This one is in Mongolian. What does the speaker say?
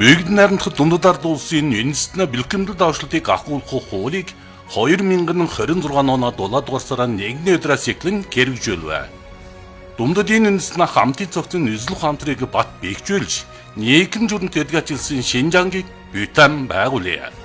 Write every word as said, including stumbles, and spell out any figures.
Нэгдэн найрамдах дундад ард улсын үндэстэн бэлтгэмдэл давшлтыг агуулгах хуулийг хоёр мянган хорин зургаан оны дулаад дугаар сарын нэгдүгээр өдрөөс эхлэн хэрэгжүүлвэ. Дундадын үндэстэн хамтын цогцын эзлэх хамтрыг бат бэхжүүлж нийгэм зүрэнт эдгэжүүлсэн Шинжаангийг Бутан байгуулъя.